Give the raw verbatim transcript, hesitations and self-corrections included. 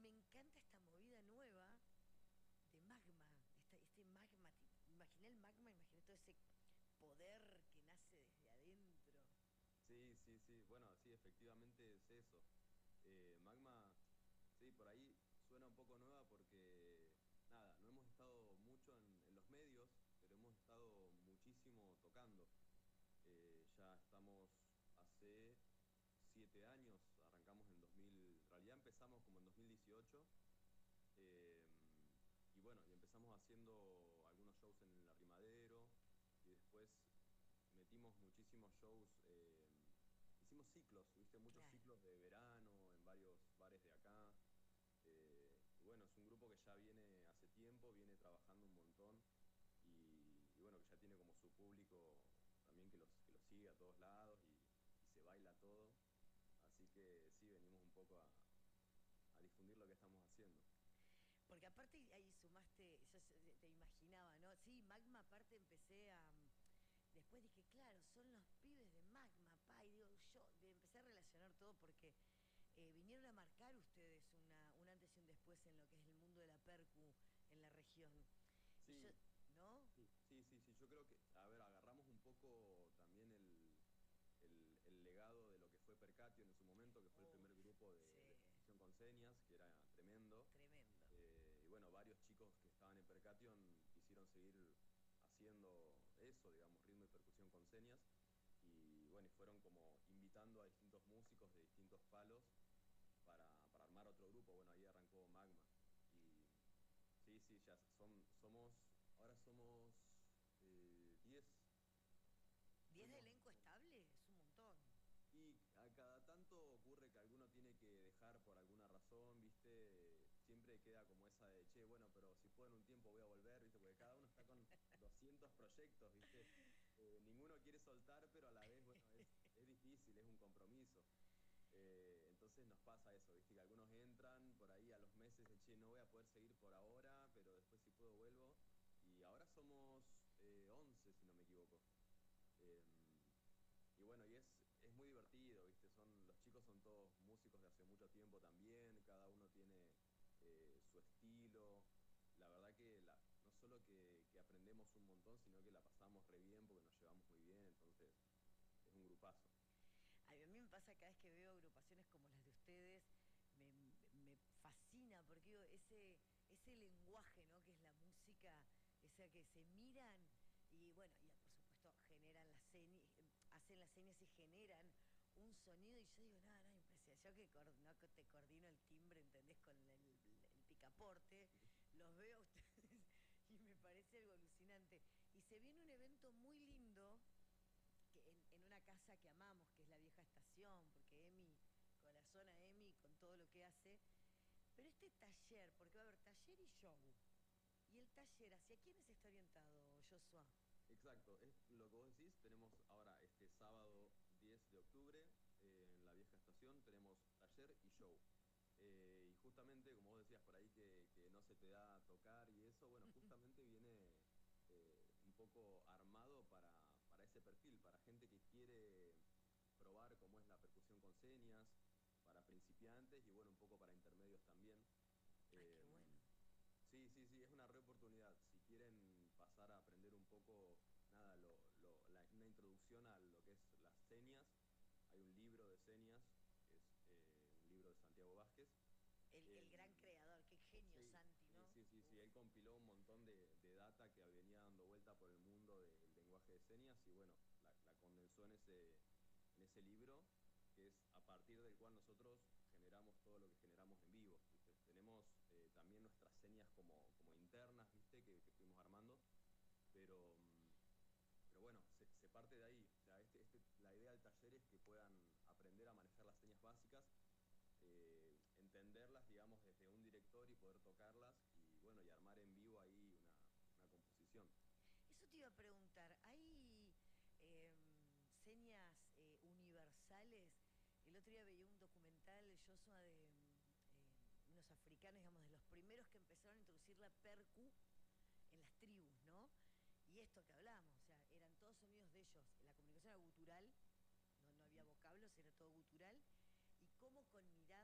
me encanta esta movida nueva de magma, esta, este magma, imaginé el magma, imaginé todo ese poder que nace desde adentro. Sí, sí, sí. Bueno, sí, efectivamente es eso. Eh, Magma, sí, por ahí suena un poco nueva porque, nada, no hemos estado mucho en, en los medios, pero hemos estado muchísimo tocando. Eh, ya estamos hace siete años, arrancamos en dos mil, en realidad empezamos como en dos mil dieciocho, eh, y bueno, y empezamos haciendo algunos shows en el Arrimadero, y después metimos muchísimos shows, eh, hicimos ciclos, viste, muchos Claro. ciclos de verano en varios bares de acá. Eh, y bueno, es un grupo que ya viene hace tiempo, viene trabajando un montón y, y bueno, que ya tiene como su público también que los, que los sigue a todos lados y, y se baila todo. Así que sí, venimos un poco a, a difundir lo que estamos haciendo. Porque aparte ahí sumaste, yo te imaginaba, ¿no? Sí, magma aparte empecé a... Después dije, claro, son los pibes de magma, pa, y digo, yo empecé a relacionar todo porque eh, vinieron a marcar ustedes una, un antes y un después en lo que es el mundo de la percu en la región. Y yo, Sí, ¿no? sí, sí, sí, sí, yo creo que, a ver, agarramos un poco también el, el, el legado de lo que fue Percation en su momento, que fue el Uf, primer grupo de, de sí, percusión con señas, que era tremendo. tremendo. Eh, y bueno, varios chicos que estaban en Percation quisieron seguir haciendo eso, digamos, ritmo y percusión con señas. Y bueno, y fueron como invitando a distintos músicos de distintos palos para, para armar otro grupo. Bueno, ahí arrancó Magma. Y sí, sí, ya son, somos, ahora somos eh, diez. ¿Diez de Somos elenco estable? Es un montón. Y a cada tanto ocurre que alguno tiene que dejar por alguna razón, ¿viste? Siempre queda como esa de, che, bueno, pero si puedo en un tiempo voy a volver, ¿viste? Porque cada uno está con doscientos proyectos, ¿viste? Eh, ninguno quiere soltar, pero a la vez, bueno, es, es difícil, es un compromiso. Eh, entonces nos pasa eso, ¿viste? Que algunos entran por ahí a los meses de, che, no voy a poder seguir por ahora, pero después si puedo vuelvo. Y ahora somos eh, once, si no me equivoco. Em, y bueno, y es, es muy divertido, ¿viste? Son, los chicos son todos músicos de hace mucho tiempo también, cada uno tiene eh, su estilo. La verdad que la, no solo que, que aprendemos un montón, sino que la pasamos re bien porque nos llevamos muy bien, entonces es un grupazo. A mí me pasa cada vez que veo agrupaciones como las de ustedes, me, me fascina porque digo, ese, ese lenguaje, ¿no? Que es la música, esa que se miran y bueno, y por supuesto generan las señas, hacen las señas y generan un sonido y yo digo, no, no, impresionante. Yo que no, te coordino el timbre, ¿entendés? Con el, el picaporte, los veo a ustedes y me parece algo alucinante. Y se viene un evento muy lindo que en, en una casa que amamos, que es la vieja estación, porque Emi, corazón a Emi con todo lo que hace. Pero este taller, porque va a haber taller y show. Y el taller, ¿hacia quiénes está orientado, Joshua? Exacto, es lo que vos decís. Tenemos ahora este sábado diez de octubre eh, en la vieja estación, tenemos taller y show. Eh, y justamente, como vos decías por ahí, que, que no se te da a tocar y eso, bueno, justamente viene eh, un poco armado para, para ese perfil, para gente que quiere probar cómo es la percusión con señas, para principiantes y bueno, un poco para intermedios también. Ah, qué Eh, bueno. Sí, sí, sí, es una re oportunidad. Si quieren pasar a aprender un poco, nada, lo, lo- la- una introducción a lo que es las señas, hay un libro de señas, que es eh, un libro de Santiago Vázquez. El, el gran Em, creador, qué genio sí, Santi, sí, ¿no? sí, sí, sí, Uf. él compiló un montón de, de data que venía dando vuelta por el mundo del lenguaje de señas y bueno, la, la condensó en ese, en ese libro, que es a partir del cual nosotros generamos todo lo que generamos en vivo, ¿viste? Tenemos eh, también nuestras señas como, como internas, ¿viste? Que, que fuimos armando, pero, mm, pero bueno, se, se parte de ahí. O sea, este, este, la idea del taller es que puedan aprender a manejar las señas básicas, eh, entenderlas, digamos, desde un director y poder tocarlas y bueno, y armar en vivo ahí una, una composición. Eso te iba a preguntar, ¿hay eh, señas eh, universales? El otro día veía un documental, Joshua, de eh, unos africanos, digamos, de los primeros que empezaron a introducir la percu en las tribus, ¿no? Y esto que hablamos, o sea, eran todos sonidos de ellos. La comunicación era gutural, no, no había Ujú. vocablos, era todo gutural. Y cómo con